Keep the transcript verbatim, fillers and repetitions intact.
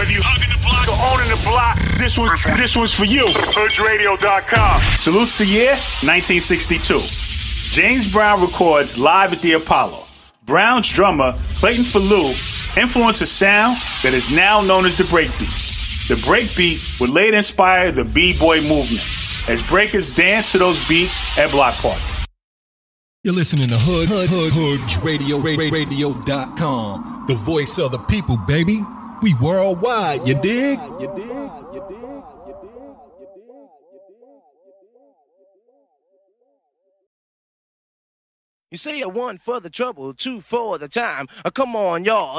Whether you hugging the block or owning the block, this one, this one's for you. Hood Radio dot com. Salutes the year, nineteen sixty-two. James Brown records live at the Apollo. Brown's drummer, Clayton Falou, influenced a sound that is now known as the breakbeat. The breakbeat would later inspire the B-boy movement, as breakers dance to those beats at block parties. You're listening to Hood, Hood, Hood, Hood Radio, Radio dot com. The voice of the people, baby. We worldwide, you dig? You dig? You dig? You say a one for the trouble, two for the time. Uh, come on, y'all.